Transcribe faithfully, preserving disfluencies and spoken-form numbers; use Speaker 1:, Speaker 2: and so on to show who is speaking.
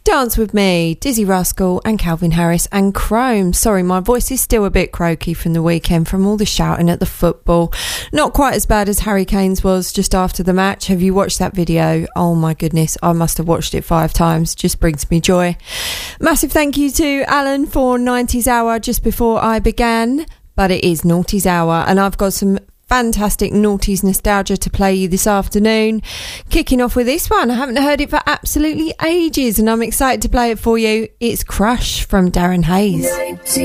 Speaker 1: Dance With Me, Dizzy Rascal and Calvin Harris and Chrome. Sorry, my voice is still a bit croaky from the weekend from all the shouting at the football. Not quite as bad as Harry Kane's was just after the match. Have you watched that video? Oh my goodness, I must have watched it five times. Just brings me joy. Massive thank you to Alan for nineties Hour just before I began. But it is Noughties Hour and I've got some fantastic noughties nostalgia to play you this afternoon. Kicking off with this one. I haven't heard it for absolutely ages and I'm excited to play it for you. It's Crush from Darren Hayes.